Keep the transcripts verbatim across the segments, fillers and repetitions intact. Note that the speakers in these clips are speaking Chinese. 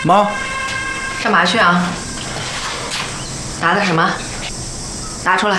妈， 干嘛去啊？拿的什么？拿出来。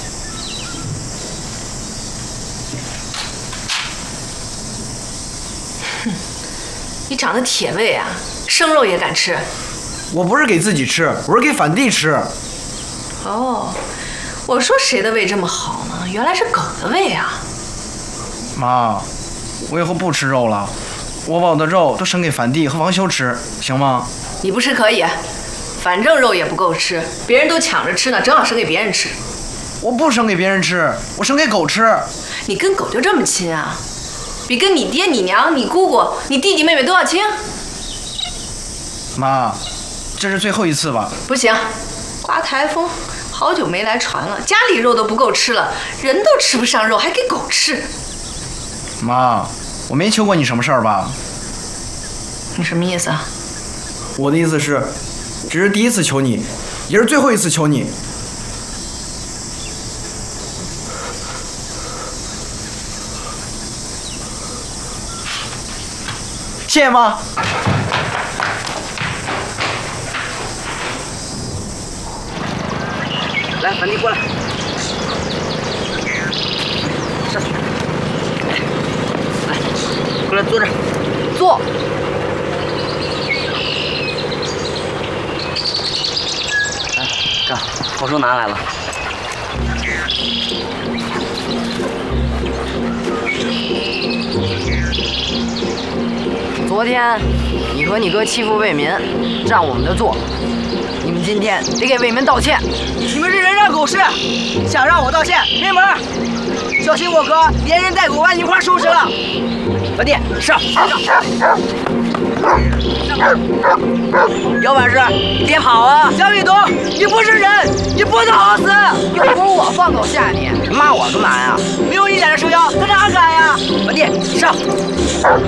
哼，你长得铁胃啊，生肉也敢吃？ 我不是给自己吃，我是给反帝吃。 哦，我说谁的胃这么好呢？原来是狗的胃啊！ 妈，我以后不吃肉了，我把我的肉都省给反帝和王修吃，行吗？ 你不吃可以，反正肉也不够吃，别人都抢着吃呢，正好省给别人吃。 我不省给别人吃，我省给狗吃。 你跟狗就这么亲啊？比跟你爹、你娘、你姑姑、你弟弟妹妹都要亲？ 妈，这是最后一次吧？ 不行，刮台风，好久没来船了，家里肉都不够吃了，人都吃不上肉，还给狗吃。 妈，我没求过你什么事儿吧？ 你什么意思啊？ 我的意思是，只是第一次求你，也是最后一次求你。谢谢妈。 来，反帝过来，上去，来，过来坐这儿，坐。来，这口书拿来了。 昨天你和你哥欺负为民，占我们的座，你们今天得给为民道歉。 你们是人渣狗屎，想让我道歉没门儿！小心我哥连人带狗把你一块收拾了。反帝，上上上！姚法师，你别跑啊！江雨桐，你不是人，你不能好死！ 又不是我放狗吓你，骂我干嘛呀？ 没有你在这撑腰，他哪敢呀？反帝，上！